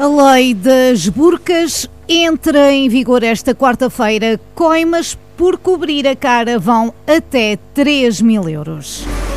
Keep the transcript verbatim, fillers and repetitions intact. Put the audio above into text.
A lei das burcas entra em vigor esta quarta-feira. Coimas por cobrir a cara vão até três mil euros.